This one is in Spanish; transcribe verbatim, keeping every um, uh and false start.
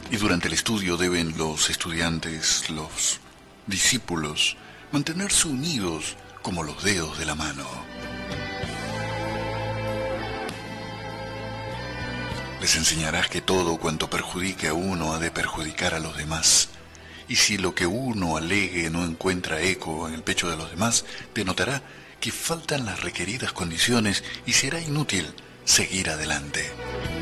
Y durante el estudio deben los estudiantes, los discípulos, mantenerse unidos como los dedos de la mano. Les enseñarás que todo cuanto perjudique a uno ha de perjudicar a los demás. Y si lo que uno alegue no encuentra eco en el pecho de los demás, denotará que faltan las requeridas condiciones y será inútil seguir adelante.